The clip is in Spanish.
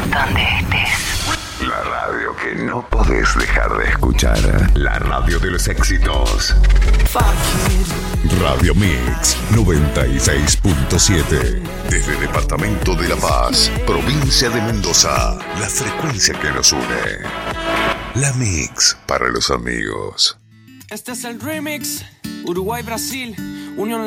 donde estés. La radio que no podés dejar de escuchar. La radio de los éxitos. Radio Mix 96.7. Desde Departamento de La Paz, provincia de Mendoza. La frecuencia que nos une. La Mix para los amigos. Este es el remix. Uruguay-Brasil. Unión